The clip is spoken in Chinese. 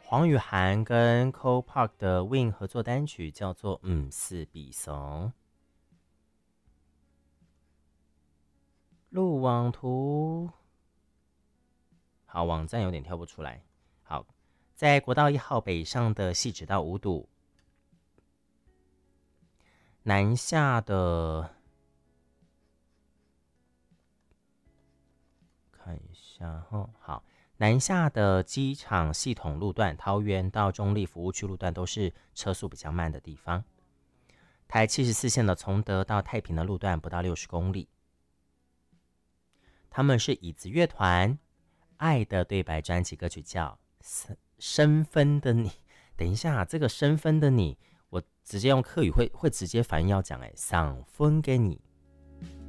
黄雨涵跟 Cole Park 的 Win 合作单曲叫做《是比怂》。路网图，好，网站有点跳不出来。好，在国道1号北上的汐止到五堵，南下的，看一下哈，好。南下的机场系统路段，桃园到中立服务区路段都是车速比较慢的地方。台74线的崇德到太平的路段不到60公里。他们是椅子乐团，《爱的对白》专辑歌曲叫《身分的你》。等一下，这个身分的你，我直接用客语会直接反应要讲，上分给你。